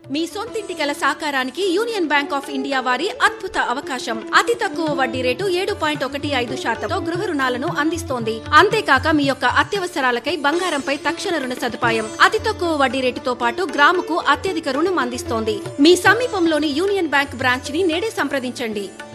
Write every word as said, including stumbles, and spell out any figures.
మీ సొంతింటి కల సాకారానికి union bank of India వారి అద్భుత అవకాశం. అతి తక్కువ వడ్డీ రేటు ఏడు పాయింట్ ఒకటి ఐదు శాతంతో గృహ రుణాలను అందిస్తోంది. అంతేకాక మీ యొక్క అత్యవసరాలకై బంగారంపై తక్షణ రుణ సదుపాయం. అతి తక్కువ వడ్డీ రేటుతో పాటు గ్రాముకు అత్యధిక రుణం అందిస్తోంది. మీ సమీపంలోని యూనియన్ బ్యాంక్ బ్రాంచ్ ని నేడే సంప్రదించండి.